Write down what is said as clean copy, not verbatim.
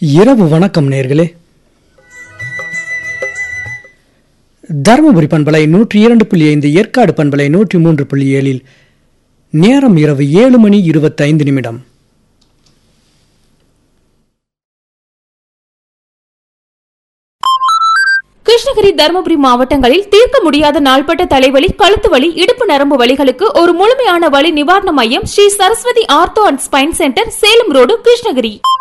இரவு வணக்கம் நேர்களே. தருமபுரி பண்பலை 102.5, ஏற்காடு பண்பலை 103.7 நேரம் இரவு 7:25. கிருஷ்ணகிரி, தருமபுரி மாவட்டங்களில் தீர்க்க முடியாத நாள்பட்ட தலைவலி, கழுத்து வலி, இடுப்பு நரம்பு வலிகளுக்கு ஒரு முழுமையான வலி நிவாரண மையம் Sri Saraswati ortho and spine centre, Salem road, Krishnagiri.